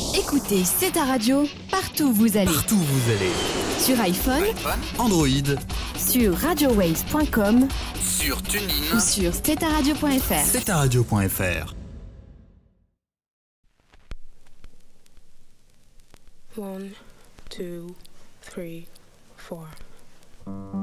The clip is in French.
Écoutez, c'est ta radio, partout où vous allez. Partout où vous allez. Sur iPhone, Android, sur radiowaves.com sur TuneIn ou sur staradio.fr. staradio.fr. 1, 2, 3, 4.